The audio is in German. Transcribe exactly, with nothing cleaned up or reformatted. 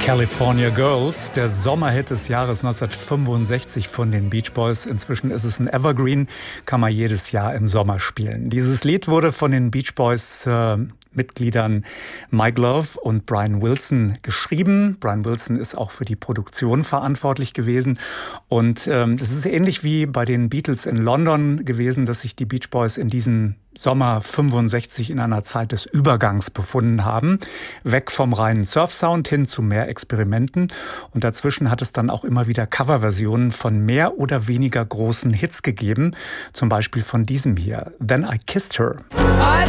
California Girls, der Sommerhit des Jahres neunzehnhundertfünfundsechzig von den Beach Boys. Inzwischen ist es ein Evergreen, kann man jedes Jahr im Sommer spielen. Dieses Lied wurde von den Beach Boys äh, Mitgliedern Mike Love und Brian Wilson geschrieben. Brian Wilson ist auch für die Produktion verantwortlich gewesen. Und ähm, es ist ähnlich wie bei den Beatles in London gewesen, dass sich die Beach Boys in diesem Sommer fünfundsechzig in einer Zeit des Übergangs befunden haben. Weg vom reinen Surf-Sound hin zu mehr Experimenten. Und dazwischen hat es dann auch immer wieder Coverversionen von mehr oder weniger großen Hits gegeben. Zum Beispiel von diesem hier, Then I Kissed Her. I